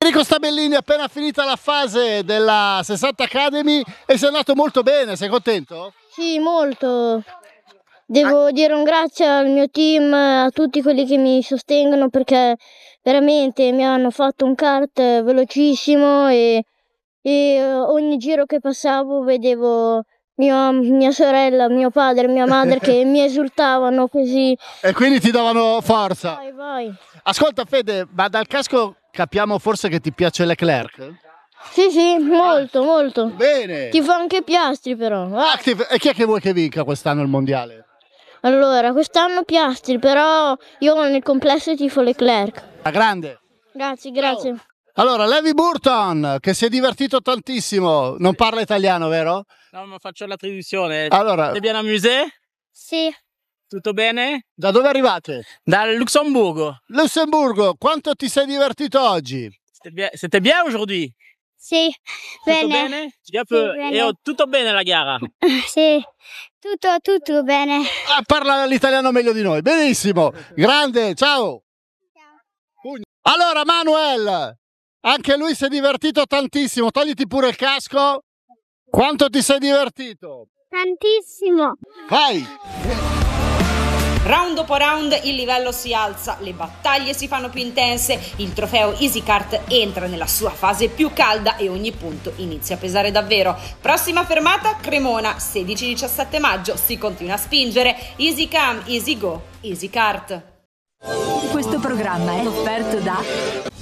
Enrico Stabellini, appena finita la fase della 60 Academy e sei andato molto bene, sei contento? Sì, molto. Devo dire un grazie al mio team, a tutti quelli che mi sostengono, perché veramente mi hanno fatto un kart velocissimo e ogni giro che passavo vedevo mia sorella, mio padre, mia madre che mi esultavano così. E quindi ti davano forza. Vai, vai. Ascolta Fede, ma dal casco capiamo forse che ti piace Leclerc? Sì, molto, molto. Bene. Ti fa anche Piastri però. Active. E chi è che vuoi che vinca quest'anno il mondiale? Allora, quest'anno Piastri, però io nel complesso tifo Leclerc. La grande. Grazie. Ciao. Allora, Levi Burton, che si è divertito tantissimo, non parla italiano, vero? No, ma faccio la traduzione. Allora, Sei bien amusé? Sì. Tutto bene? da dove arrivate? Dal Lussemburgo. Lussemburgo, quanto ti sei divertito oggi? C'était bien aujourd'hui? Sì, Tutto bene? bene. Tutto bene la gara? Sì, tutto bene. Ah, parla l'italiano meglio di noi, benissimo, grande, ciao! Allora Manuel, anche lui si è divertito tantissimo, togliti pure il casco. Quanto ti sei divertito? Tantissimo. Vai! Round dopo round il livello si alza, le battaglie si fanno più intense, il trofeo EasyKart entra nella sua fase più calda e ogni punto inizia a pesare davvero. Prossima fermata Cremona, 16-17 maggio, si continua a spingere. Easy Come, Easy Go, EasyKart. Questo programma è offerto da